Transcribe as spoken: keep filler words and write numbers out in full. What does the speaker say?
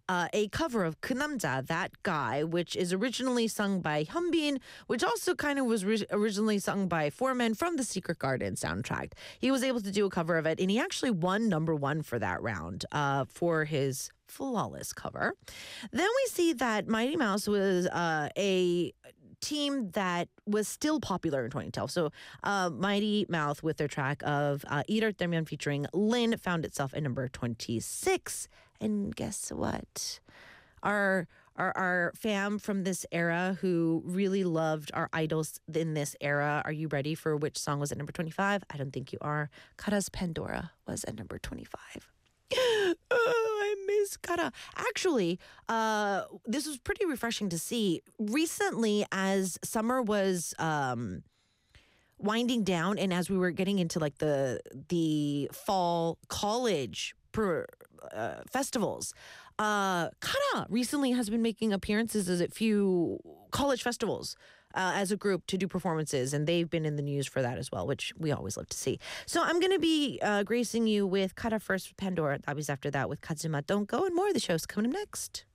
uh, a cover of 그 남자, That Guy, which is originally sung by Hyunbin, which also kind of was ri- originally sung by Foreman from the Secret Garden soundtrack. He was able to do a cover of it, and he actually won number one for that round uh, for his flawless cover. Then we see that Mighty Mouse was uh, a team that was still popular in twenty twelve. So uh, Mighty Mouth with their track of uh, 이럴 때면 featuring Lin found itself at number twenty-six. And guess what? Our, our our fam from this era who really loved our idols in this era, are you ready for which song was at number twenty-five? I don't think you are. Kara's Pandora was at number twenty-five. Oh, I miss Kara. Actually, uh, this was pretty refreshing to see. Recently, as summer was um, winding down, and as we were getting into like the the fall college per, uh, festivals, uh, Kara recently has been making appearances at a few college festivals. Uh, as a group to do performances, and they've been in the news for that as well, which we always love to see. So I'm going to be uh, gracing you with Kara first with Pandora. That was after that with Kazuma Don't Go, and more of the show's coming up next.